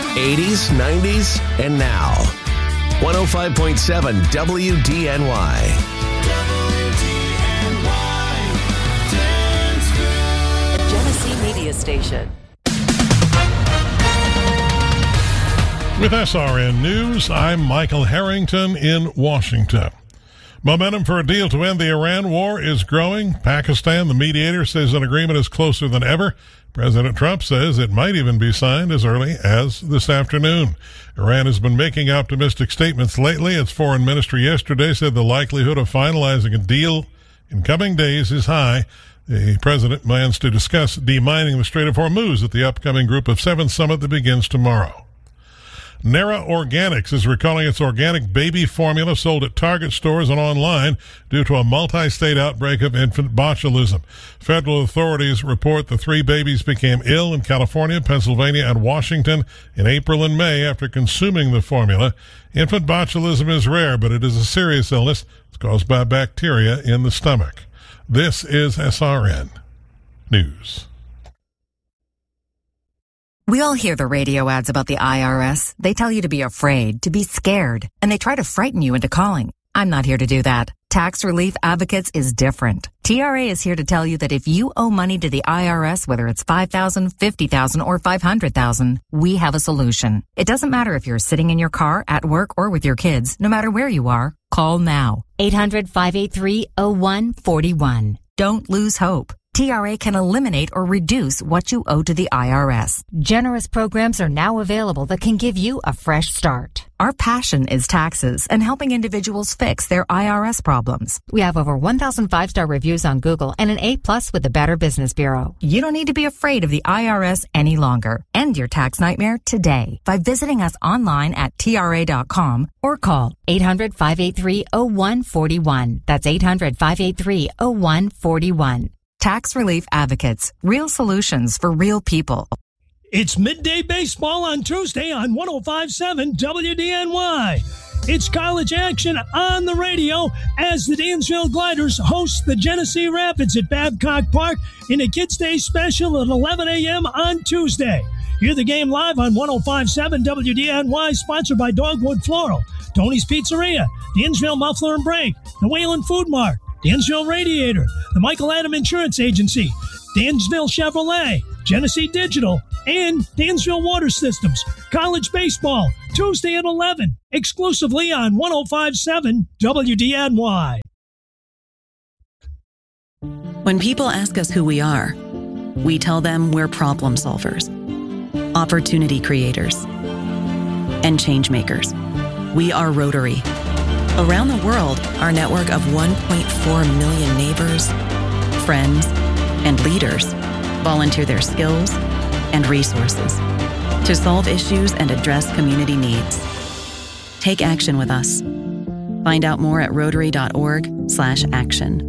80s, 90s, and now. 105.7 WDNY. Genesee Media Station. With SRN News, I'm Michael Harrington in Washington. Momentum for a deal to end the Iran war is growing. Pakistan, the mediator, says an agreement is closer than ever. President Trump says it might even be signed as early as this afternoon. Iran has been making optimistic statements lately. Its foreign ministry yesterday said the likelihood of finalizing a deal in coming days is high. The president plans to discuss demining the Strait of Hormuz at the upcoming Group of Seven summit that begins tomorrow. Nera Organics is recalling its organic baby formula sold at Target stores and online due to a multi-state outbreak of infant botulism. Federal authorities report the 3 babies became ill in California, Pennsylvania, and Washington in April and May after consuming the formula. Infant botulism is rare, but it is a serious illness. It's caused by bacteria in the stomach. This is SRN News. We all hear the radio ads about the IRS. They tell you to be afraid, to be scared, and they try to frighten you into calling. I'm not here to do that. Tax Relief Advocates is different. TRA is here to tell you that if you owe money to the IRS, whether it's $5,000, $50,000, or $500,000, we have a solution. It doesn't matter if you're sitting in your car, at work, or with your kids. No matter where you are, call now. 800-583-0141. Don't lose hope. TRA can eliminate or reduce what you owe to the IRS. Generous programs are now available that can give you a fresh start. Our passion is taxes and helping individuals fix their IRS problems. We have over 1,000 5-star reviews on Google and an A+ with the Better Business Bureau. You don't need to be afraid of the IRS any longer. End your tax nightmare today by visiting us online at TRA.com or call 800-583-0141. That's 800-583-0141. Tax Relief Advocates. Real solutions for real people. It's midday baseball on Tuesday on 105.7 WDNY. It's college action on the radio as the Dansville Gliders host the Genesee Rapids at Babcock Park in a Kids Day special at 11 a.m. on Tuesday. Hear the game live on 105.7 WDNY, sponsored by Dogwood Floral, Tony's Pizzeria, Dansville Muffler and Brake, the Whalen Food Mart, Dansville Radiator, the Michael Adam Insurance Agency, Dansville Chevrolet, Genesee Digital, and Dansville Water Systems. College baseball, Tuesday at 11, exclusively on 105.7 WDNY. When people ask us who we are, we tell them we're problem solvers, opportunity creators, and change makers. We are Rotary. Around the world, our network of 1.4 million neighbors, friends, and leaders volunteer their skills and resources to solve issues and address community needs. Take action with us. Find out more at rotary.org/action.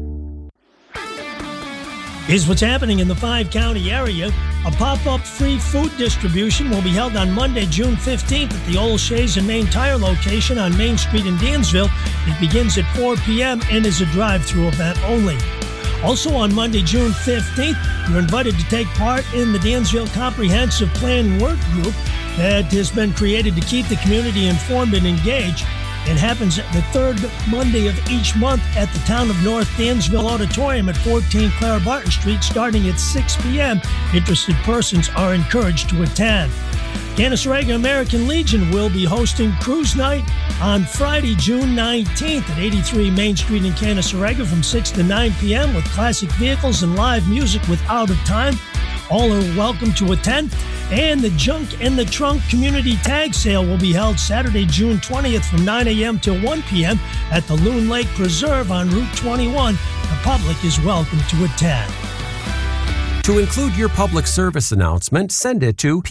Here's what's happening in the 5-county area. A pop-up free food distribution will be held on Monday, June 15th at the Old Shays and Main Tire location on Main Street in Dansville. It begins at 4 p.m. and is a drive-through event only. Also on Monday, June 15th, you're invited to take part in the Dansville Comprehensive Plan Work Group that has been created to keep the community informed and engaged. It happens the third Monday of each month at the Town of North Dansville Auditorium at 14 Clara Barton Street, starting at 6 p.m. Interested persons are encouraged to attend. Canaseraga American Legion will be hosting Cruise Night on Friday, June 19th at 83 Main Street in Canaseraga from 6 to 9 p.m. with classic vehicles and live music with Out of Time. All are welcome to attend. And the Junk in the Trunk Community Tag Sale will be held Saturday, June 20th from 9 a.m. till 1 p.m. at the Loon Lake Preserve on Route 21. The public is welcome to attend. To include your public service announcement, send it to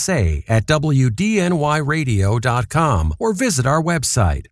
psa@wdnyradio.com or visit our website.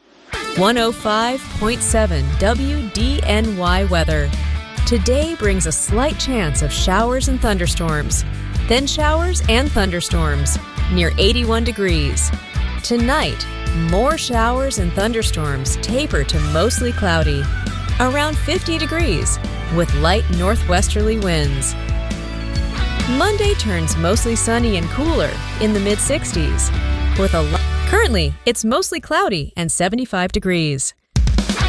105.7 WDNY weather. Today brings a slight chance of showers and thunderstorms. Then showers and thunderstorms, near 81 degrees. Tonight, more showers and thunderstorms taper to mostly cloudy, around 50 degrees, with light northwesterly winds. Monday turns mostly sunny and cooler in the mid-60s. Currently, it's mostly cloudy and 75 degrees.